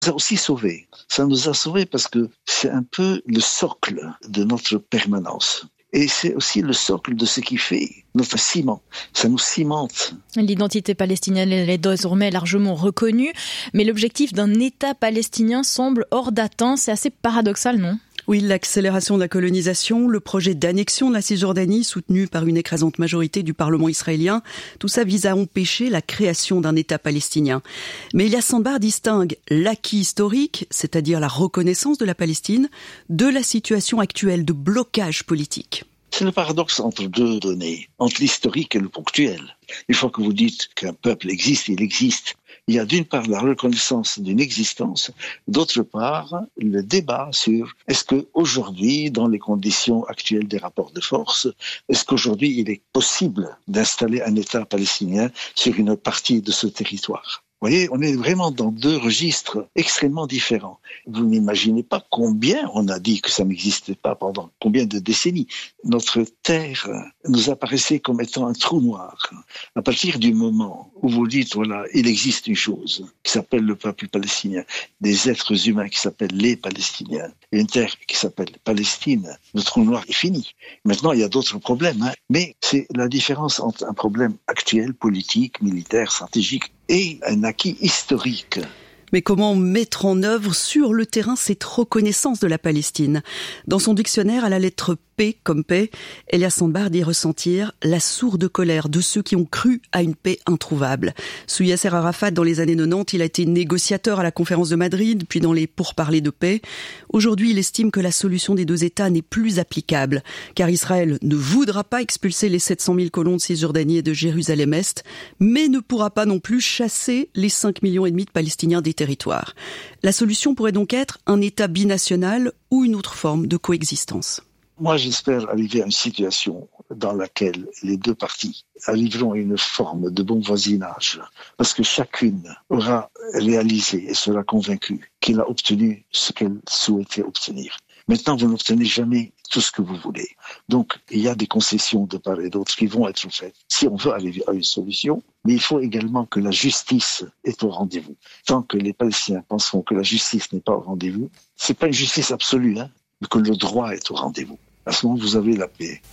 a aussi sauvés. Ça nous a sauvés parce que c'est un peu le socle de notre permanence. Et c'est aussi le socle de ce qui fait notre ciment. Ça nous cimente. L'identité palestinienne est désormais largement reconnue, mais l'objectif d'un État palestinien semble hors d'atteinte. C'est assez paradoxal, non ? Oui, l'accélération de la colonisation, le projet d'annexion de la Cisjordanie soutenu par une écrasante majorité du Parlement israélien, tout ça vise à empêcher la création d'un État palestinien. Mais Elias Sandbar distingue l'acquis historique, c'est-à-dire la reconnaissance de la Palestine, de la situation actuelle de blocage politique. C'est le paradoxe entre deux données, entre l'historique et le ponctuel. Une fois que vous dites qu'un peuple existe, il existe. Il y a d'une part la reconnaissance d'une existence, d'autre part le débat sur est-ce qu'aujourd'hui, dans les conditions actuelles des rapports de force, est-ce qu'aujourd'hui il est possible d'installer un État palestinien sur une partie de ce territoire ? Vous voyez, on est vraiment dans deux registres extrêmement différents. Vous n'imaginez pas combien on a dit que ça n'existait pas pendant combien de décennies. Notre terre nous apparaissait comme étant un trou noir. À partir du moment où vous dites, voilà, il existe une chose qui s'appelle le peuple palestinien, des êtres humains qui s'appellent les Palestiniens, et une terre qui s'appelle Palestine, le trou noir est fini. Maintenant, il y a d'autres problèmes, mais c'est la différence entre un problème actuel, politique, militaire, stratégique, et un acquis historique. Mais comment mettre en œuvre sur le terrain cette reconnaissance de la Palestine ? Dans son dictionnaire à la lettre P comme paix, Elias Sandbar dit ressentir la sourde colère de ceux qui ont cru à une paix introuvable. Sous Yasser Arafat, dans les années 90, il a été négociateur à la conférence de Madrid, puis dans les pourparlers de paix. Aujourd'hui, il estime que la solution des deux États n'est plus applicable, car Israël ne voudra pas expulser les 700 000 colons de Cisjordanie et de Jérusalem-Est, mais ne pourra pas non plus chasser les 5,5 millions de Palestiniens des territoires. La solution pourrait donc être un État binational ou une autre forme de coexistence. Moi, j'espère arriver à une situation dans laquelle les deux parties arriveront à une forme de bon voisinage, parce que chacune aura réalisé et sera convaincue qu'elle a obtenu ce qu'elle souhaitait obtenir. Maintenant, vous n'obtenez jamais tout ce que vous voulez. Donc, il y a des concessions de part et d'autre qui vont être faites si on veut arriver à une solution, mais il faut également que la justice est au rendez-vous. Tant que les Palestiniens penseront que la justice n'est pas au rendez-vous, c'est pas une justice absolue, mais que le droit est au rendez-vous. À ce moment, vous avez la paix.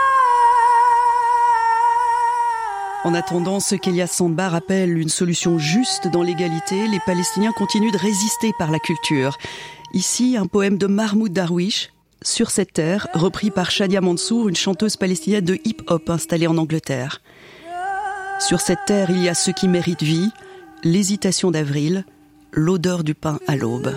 En attendant ce qu'Elias Sandbar appelle une solution juste dans l'égalité, les Palestiniens continuent de résister par la culture. Ici, un poème de Mahmoud Darwish, « Sur cette terre », repris par Shadia Mansour, une chanteuse palestinienne de hip-hop installée en Angleterre. Sur cette terre, il y a ce qui mérite vie, l'hésitation d'avril, l'odeur du pain à l'aube.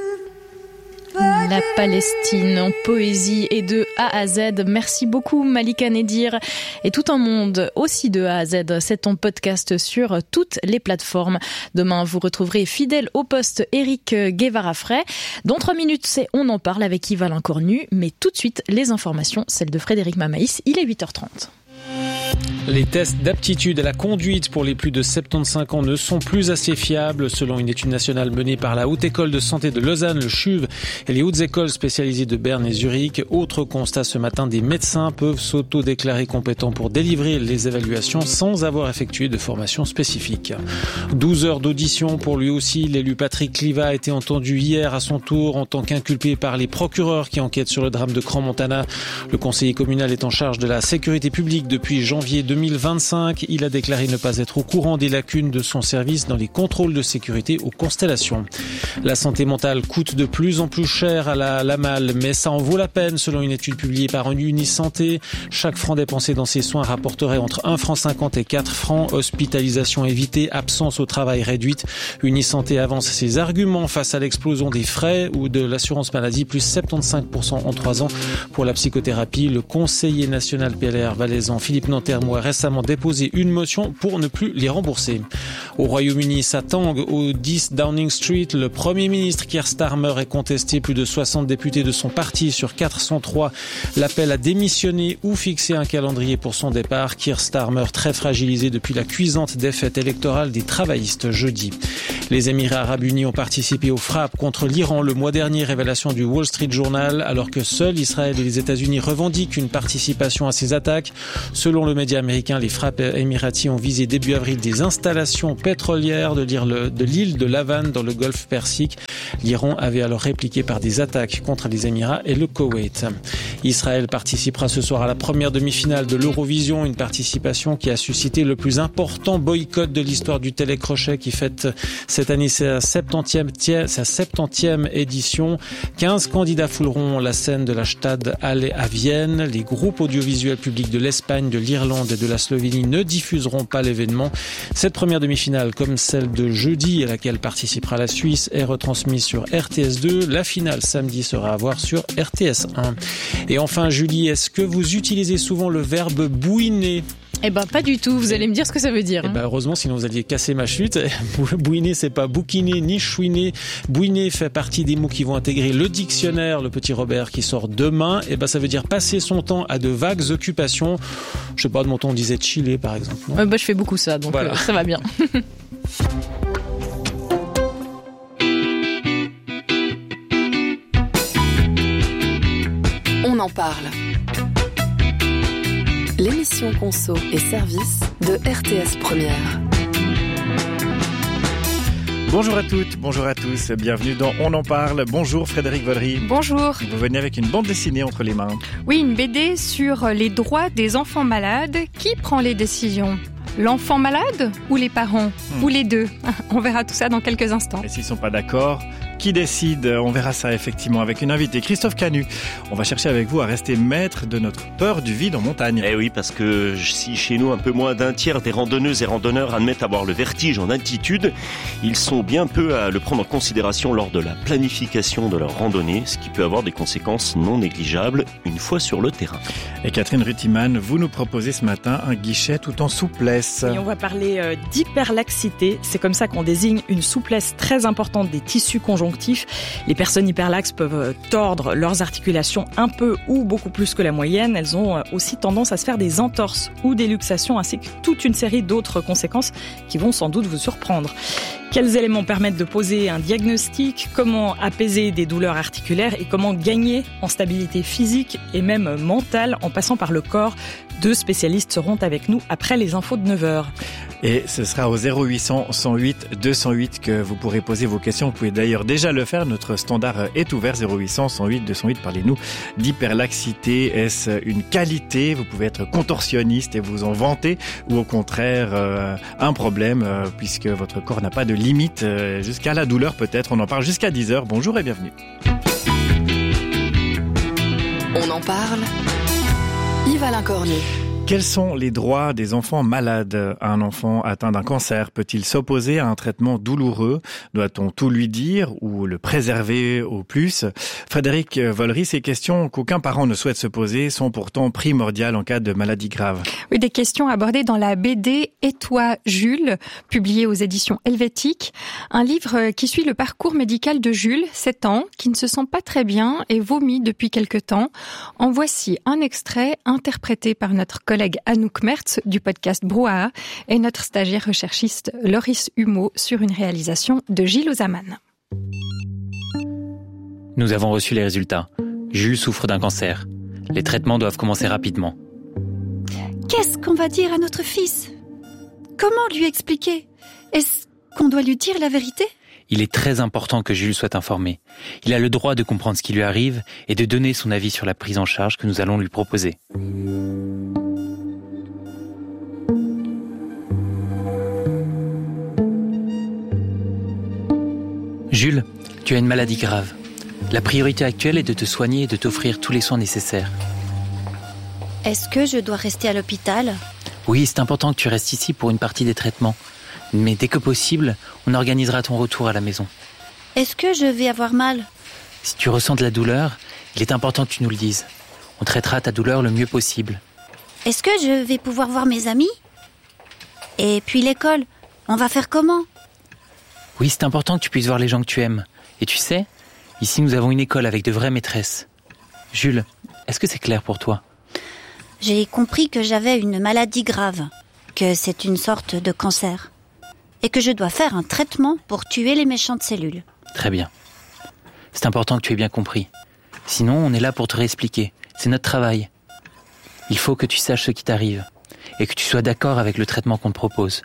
La Palestine en poésie et de A à Z. Merci beaucoup Malika Nedir et tout un monde aussi de A à Z. C'est en podcast sur toutes les plateformes. Demain, vous retrouverez fidèle au poste Éric Guevara-Frey. Dans 3 minutes, c'est On en parle avec Yves Alain Cornu. Mais tout de suite, les informations, celles de Frédéric Mamaïs. Il est 8h30. Les tests d'aptitude à la conduite pour les plus de 75 ans ne sont plus assez fiables. Selon une étude nationale menée par la Haute École de Santé de Lausanne, le CHUV et les hautes écoles spécialisées de Berne et Zurich. Autre constat ce matin, des médecins peuvent s'auto-déclarer compétents pour délivrer les évaluations sans avoir effectué de formation spécifique. 12 heures d'audition pour lui aussi. L'élu Patrick Cliva a été entendu hier à son tour en tant qu'inculpé par les procureurs qui enquêtent sur le drame de Crans-Montana. Le conseiller communal est en charge de la sécurité publique depuis janvier 2025. Il a déclaré ne pas être au courant des lacunes de son service dans les contrôles de sécurité aux constellations. La santé mentale coûte de plus en plus cher à la LAMAL, mais ça en vaut la peine selon une étude publiée par Unisanté. Chaque franc dépensé dans ces soins rapporterait entre 1,50 franc et 4 francs. Hospitalisation évitée, absence au travail réduite. Unisanté avance ses arguments face à l'explosion des frais ou de l'assurance maladie, plus 75% en 3 ans pour la psychothérapie. Le conseiller national PLR valaisan Philippe Nanterre a récemment déposé une motion pour ne plus les rembourser. Au Royaume-Uni, ça tangue au 10 Downing Street. Le Premier ministre Keir Starmer est contesté. Plus de 60 députés de son parti sur 403 l'appellent à démissionner ou fixer un calendrier pour son départ. Keir Starmer très fragilisé depuis la cuisante défaite électorale des travaillistes jeudi. Les Émirats arabes unis ont participé aux frappes contre l'Iran le mois dernier, révélation du Wall Street Journal, alors que seuls Israël et les États-Unis revendiquent une participation à ces attaques. Selon le média américain, américains, les frappes émiratis, ont visé début avril des installations pétrolières de l'île de Lavan dans le golfe Persique. L'Iran avait alors répliqué par des attaques contre les Émirats et le Koweït. Israël participera ce soir à la première demi-finale de l'Eurovision, une participation qui a suscité le plus important boycott de l'histoire du télécrochet qui fête cette année sa 70e édition. 15 candidats fouleront la scène de la Stade Halle à Vienne. Les groupes audiovisuels publics de l'Espagne, de l'Irlande et de la Slovénie ne diffuseront pas l'événement. Cette première demi-finale, comme celle de jeudi à laquelle participera la Suisse, est retransmise sur RTS2. La finale samedi sera à voir sur RTS1. Et enfin, Julie, est-ce que vous utilisez souvent le verbe bouiner ? Eh ben pas du tout, vous allez me dire ce que ça veut dire. Eh ben heureusement, sinon vous alliez casser ma chute. Bouiner, c'est pas bouquiner ni chouiner. Bouiner fait partie des mots qui vont intégrer le dictionnaire, le petit Robert qui sort demain. Eh ben ça veut dire passer son temps à de vagues occupations. Je sais pas, de mon temps on disait chiller par exemple. Je fais beaucoup ça, donc voilà. Ça va bien. On en parle. L'émission Conso et Service de RTS Première. Bonjour à toutes, bonjour à tous, bienvenue dans On en parle. Bonjour Frédéric Vollery. Bonjour. Vous venez avec une bande dessinée entre les mains. Oui, une BD sur les droits des enfants malades. Qui prend les décisions ? L'enfant malade ou les parents ? Ou les deux ? On verra tout ça dans quelques instants. Et s'ils ne sont pas d'accord, qui décide ? On verra ça effectivement avec une invitée, Christophe Canu. On va chercher avec vous à rester maître de notre peur du vide en montagne. Eh oui, parce que si chez nous un peu moins d'un tiers des randonneuses et randonneurs admettent avoir le vertige en altitude, ils sont bien peu à le prendre en considération lors de la planification de leur randonnée, ce qui peut avoir des conséquences non négligeables une fois sur le terrain. Et Catherine Ruttimann, vous nous proposez ce matin un guichet tout en souplesse. Et on va parler d'hyperlaxité. C'est comme ça qu'on désigne une souplesse très importante des tissus conjonctifs. Les personnes hyperlaxes peuvent tordre leurs articulations un peu ou beaucoup plus que la moyenne. Elles ont aussi tendance à se faire des entorses ou des luxations, ainsi que toute une série d'autres conséquences qui vont sans doute vous surprendre. Quels éléments permettent de poser un diagnostic ? Comment apaiser des douleurs articulaires et comment gagner en stabilité physique et même mentale en passant par le corps ? 2 spécialistes seront avec nous après les infos de 9h. Et ce sera au 0800 108 208 que vous pourrez poser vos questions. Vous pouvez d'ailleurs déjà le faire. Notre standard est ouvert, 0800 108 208. Parlez-nous d'hyperlaxité. Est-ce une qualité ? Vous pouvez être contorsionniste et vous en vanter, ou au contraire un problème puisque votre corps n'a pas de limite jusqu'à la douleur peut-être. On en parle jusqu'à 10h. Bonjour et bienvenue. On en parle. Yves-Alain Cornu. Quels sont les droits des enfants malades ? Un enfant atteint d'un cancer peut-il s'opposer à un traitement douloureux ? Doit-on tout lui dire ou le préserver au plus ? Frédéric Vollery, ces questions qu'aucun parent ne souhaite se poser sont pourtant primordiales en cas de maladie grave. Oui, des questions abordées dans la BD « Et toi, Jules », publiée aux éditions Helvétique. Un livre qui suit le parcours médical de Jules, 7 ans, qui ne se sent pas très bien et vomit depuis quelque temps. En voici un extrait interprété par notre collègue Anouk Mertz du podcast Brouhaha et notre stagiaire recherchiste Loris Humeau sur une réalisation de Gilles Ozaman. Nous avons reçu les résultats. Jules souffre d'un cancer. Les traitements doivent commencer rapidement. Qu'est-ce qu'on va dire à notre fils ? Comment lui expliquer ? Est-ce qu'on doit lui dire la vérité ? Il est très important que Jules soit informé. Il a le droit de comprendre ce qui lui arrive et de donner son avis sur la prise en charge que nous allons lui proposer. Jules, tu as une maladie grave. La priorité actuelle est de te soigner et de t'offrir tous les soins nécessaires. Est-ce que je dois rester à l'hôpital ? Oui, c'est important que tu restes ici pour une partie des traitements. Mais dès que possible, on organisera ton retour à la maison. Est-ce que je vais avoir mal ? Si tu ressens de la douleur, il est important que tu nous le dises. On traitera ta douleur le mieux possible. Est-ce que je vais pouvoir voir mes amis ? Et puis l'école, on va faire comment ? Oui, c'est important que tu puisses voir les gens que tu aimes. Et tu sais, ici nous avons une école avec de vraies maîtresses. Jules, est-ce que c'est clair pour toi ? J'ai compris que j'avais une maladie grave, que c'est une sorte de cancer, et que je dois faire un traitement pour tuer les méchantes cellules. Très bien. C'est important que tu aies bien compris. Sinon, on est là pour te réexpliquer. C'est notre travail. Il faut que tu saches ce qui t'arrive. et que tu sois d'accord avec le traitement qu'on te propose.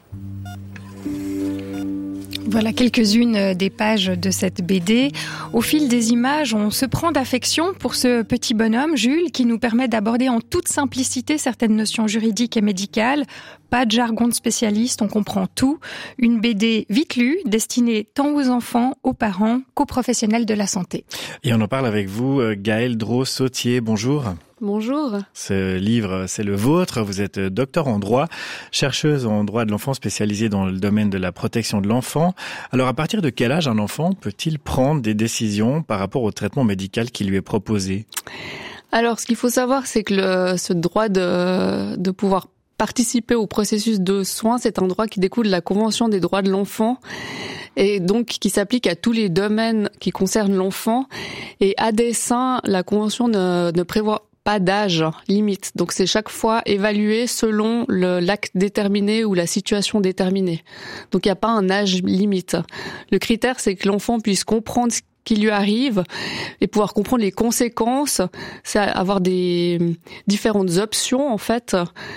Voilà quelques-unes des pages de cette BD. Au fil des images, on se prend d'affection pour ce petit bonhomme, Jules, qui nous permet d'aborder en toute simplicité certaines notions juridiques et médicales. Pas de jargon de spécialiste, on comprend tout. Une BD vite lue, destinée tant aux enfants, aux parents qu'aux professionnels de la santé. Et on en parle avec vous, Gaëlle Dros-Sautier. Bonjour. Bonjour. Ce livre, c'est le vôtre. Vous êtes docteur en droit, chercheuse en droit de l'enfant spécialisée dans le domaine de la protection de l'enfant. Alors, à partir de quel âge un enfant peut-il prendre des décisions par rapport au traitement médical qui lui est proposé ? Alors, ce qu'il faut savoir, c'est que ce droit de pouvoir participer au processus de soins, c'est un droit qui découle de la Convention des droits de l'enfant et donc qui s'applique à tous les domaines qui concernent l'enfant. Et à dessein, la Convention ne prévoit pas d'âge limite. Donc c'est chaque fois évalué selon l'acte déterminé ou la situation déterminée. Donc il n'y a pas un âge limite. Le critère, c'est que l'enfant puisse comprendre ce qui lui arrive et pouvoir comprendre les conséquences, c'est avoir des différentes options en fait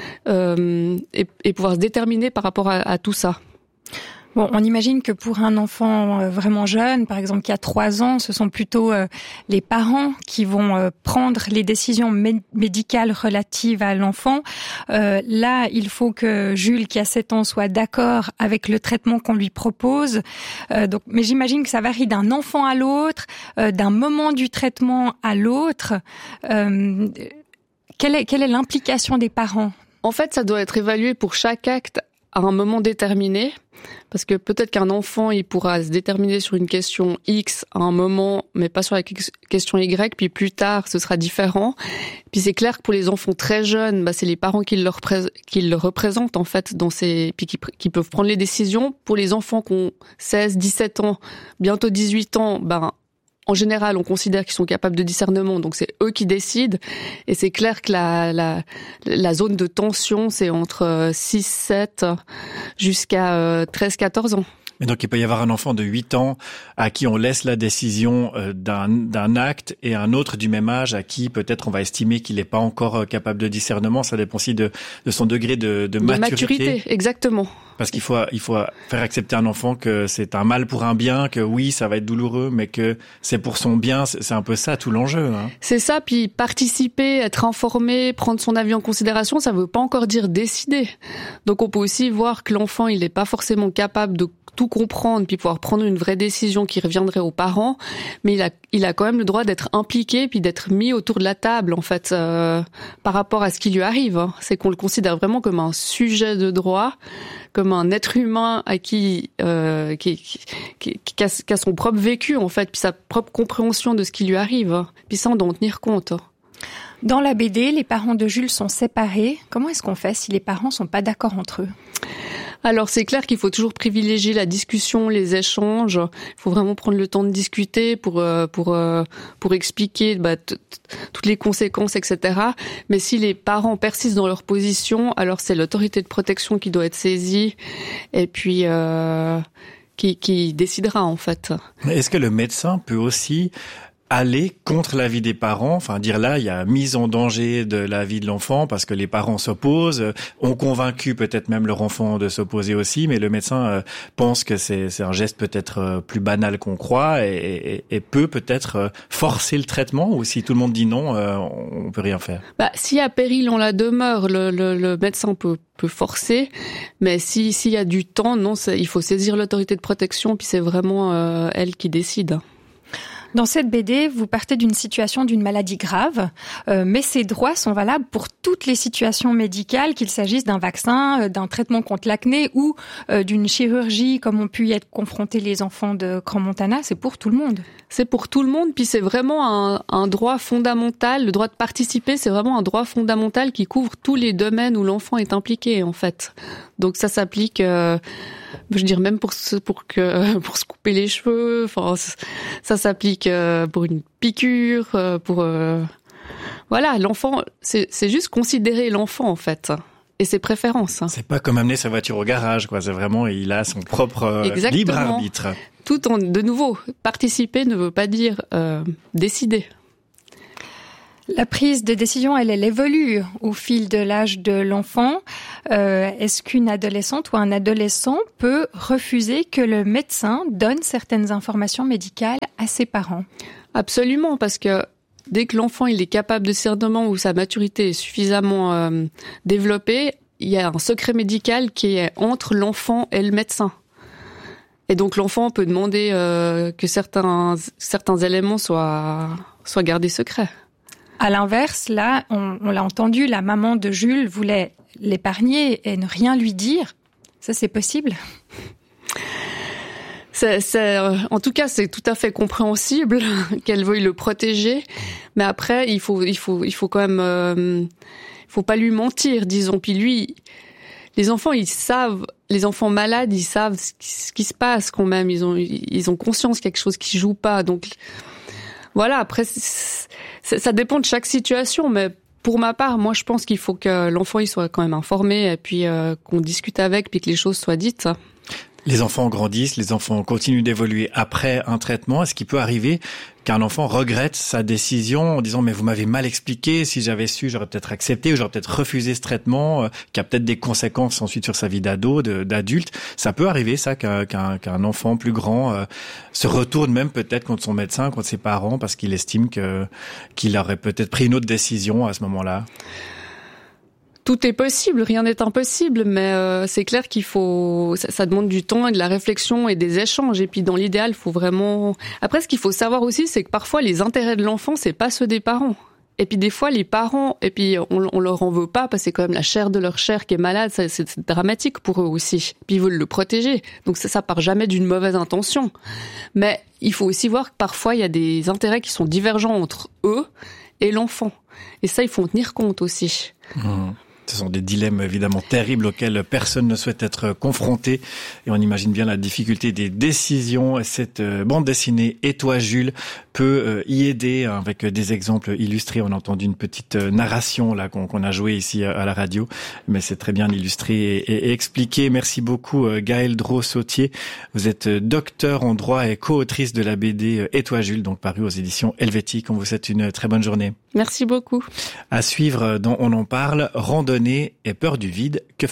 et pouvoir se déterminer par rapport à tout ça. Bon, on imagine que pour un enfant vraiment jeune, par exemple qui a 3 ans, ce sont plutôt les parents qui vont prendre les décisions médicales relatives à l'enfant. Là, il faut que Jules, qui a 7 ans, soit d'accord avec le traitement qu'on lui propose. Mais j'imagine que ça varie d'un enfant à l'autre, d'un moment du traitement à l'autre. Quelle est l'implication des parents ? En fait, ça doit être évalué pour chaque acte à un moment déterminé, parce que peut-être qu'un enfant, il pourra se déterminer sur une question X à un moment, mais pas sur la question Y, puis plus tard, ce sera différent. Puis c'est clair que pour les enfants très jeunes, c'est les parents qui le représentent, en fait, puis qui peuvent prendre les décisions. Pour les enfants qui ont 16, 17 ans, bientôt 18 ans, en général, on considère qu'ils sont capables de discernement, donc c'est eux qui décident. Et c'est clair que la zone de tension, c'est entre 6, 7 jusqu'à 13, 14 ans. Mais donc il peut y avoir un enfant de 8 ans à qui on laisse la décision d'un acte et un autre du même âge à qui peut-être on va estimer qu'il n'est pas encore capable de discernement. Ça dépend aussi de son degré de maturité. Exactement. Parce qu'il faut faire accepter à un enfant que c'est un mal pour un bien, que oui, ça va être douloureux, mais que c'est pour son bien. C'est un peu ça tout l'enjeu. Hein. C'est ça, puis participer, être informé, prendre son avis en considération, ça veut pas encore dire décider. Donc on peut aussi voir que l'enfant, il n'est pas forcément capable de tout comprendre, puis pouvoir prendre une vraie décision qui reviendrait aux parents, mais il a quand même le droit d'être impliqué, puis d'être mis autour de la table, en fait, par rapport à ce qui lui arrive. Hein. C'est qu'on le considère vraiment comme un sujet de droit, comme un être humain à qui a son propre vécu, en fait, puis sa propre compréhension de ce qui lui arrive. Hein. Puis ça, on doit en tenir compte. Hein. Dans la BD, les parents de Jules sont séparés. Comment est-ce qu'on fait si les parents sont pas d'accord entre eux ? Alors c'est clair qu'il faut toujours privilégier la discussion, les échanges. Il faut vraiment prendre le temps de discuter pour expliquer toutes les conséquences, etc. Mais si les parents persistent dans leur position, alors c'est l'autorité de protection qui doit être saisie et puis qui décidera en fait. Est-ce que le médecin peut aussi aller contre l'avis des parents, enfin dire là, il y a mise en danger de la vie de l'enfant parce que les parents s'opposent, ont convaincu peut-être même leur enfant de s'opposer aussi, mais le médecin pense que c'est un geste peut-être plus banal qu'on croit et peut peut-être forcer le traitement, ou si tout le monde dit non, on peut rien faire. S'il y a péril en la demeure, le médecin peut forcer, mais s'il y a du temps, non, il faut saisir l'autorité de protection, puis c'est vraiment elle qui décide. Dans cette BD, vous partez d'une situation d'une maladie grave, mais ces droits sont valables pour toutes les situations médicales, qu'il s'agisse d'un vaccin, d'un traitement contre l'acné ou d'une chirurgie, comme ont pu y être confrontés les enfants de Crans-Montana. C'est pour tout le monde. C'est pour tout le monde, puis c'est vraiment un droit fondamental. Le droit de participer, c'est vraiment un droit fondamental qui couvre tous les domaines où l'enfant est impliqué, en fait. Donc ça s'applique, je veux dire, même pour se couper les cheveux. Enfin, ça s'applique pour une piqûre, voilà, l'enfant. C'est juste considérer l'enfant, en fait. Et ses préférences. C'est pas comme amener sa voiture au garage, quoi. C'est vraiment, il a son propre libre arbitre. De nouveau, participer ne veut pas dire décider. La prise de décision, elle évolue au fil de l'âge de l'enfant. Est-ce qu'une adolescente ou un adolescent peut refuser que le médecin donne certaines informations médicales à ses parents? Absolument, parce que dès que l'enfant il est capable de discernement ou sa maturité est suffisamment développée, il y a un secret médical qui est entre l'enfant et le médecin. Et donc l'enfant peut demander que certains éléments soient gardés secrets. À l'inverse, là, on l'a entendu, la maman de Jules voulait l'épargner et ne rien lui dire. Ça, c'est possible? En tout cas, c'est tout à fait compréhensible qu'elle veuille le protéger. Mais après, il faut quand même, faut pas lui mentir, disons. Puis lui, les enfants malades, ils savent ce qui se passe quand même. Ils ont conscience quelque chose qui joue pas. Donc, voilà. Après, ça dépend de chaque situation, mais pour ma part, moi, je pense qu'il faut que l'enfant il soit quand même informé et puis qu'on discute avec, puis que les choses soient dites. Les enfants grandissent, les enfants continuent d'évoluer après un traitement. Est-ce qu'il peut arriver qu'un enfant regrette sa décision en disant « mais vous m'avez mal expliqué, si j'avais su, j'aurais peut-être accepté ou j'aurais peut-être refusé ce traitement qui a peut-être des conséquences ensuite sur sa vie d'adulte ». Ça peut arriver ça qu'un enfant plus grand se retourne même peut-être contre son médecin, contre ses parents parce qu'il estime qu'il aurait peut-être pris une autre décision à ce moment-là. Tout est possible, rien n'est impossible, mais c'est clair qu'il faut, ça demande du temps et de la réflexion et des échanges. Et puis dans l'idéal, il faut vraiment. Après, ce qu'il faut savoir aussi, c'est que parfois les intérêts de l'enfant, c'est pas ceux des parents. Et puis des fois, les parents, et puis on leur en veut pas parce que c'est quand même la chair de leur chair qui est malade, c'est dramatique pour eux aussi. Puis ils veulent le protéger, donc ça part jamais d'une mauvaise intention. Mais il faut aussi voir que parfois il y a des intérêts qui sont divergents entre eux et l'enfant. Et ça, il faut en tenir compte aussi. Ce sont des dilemmes évidemment terribles auxquels personne ne souhaite être confronté. Et on imagine bien la difficulté des décisions. Cette bande dessinée « Et toi, Jules » peut y aider avec des exemples illustrés. On a entendu une petite narration là qu'on a jouée ici à la radio. Mais c'est très bien illustré et expliqué. Merci beaucoup Gaëlle Dros-Sautier. Vous êtes docteur en droit et co-autrice de la BD « Et toi, Jules », donc parue aux éditions Helvétique. On vous souhaite une très bonne journée. Merci beaucoup. À suivre dans On en parle, randonnée et peur du vide, que faire ?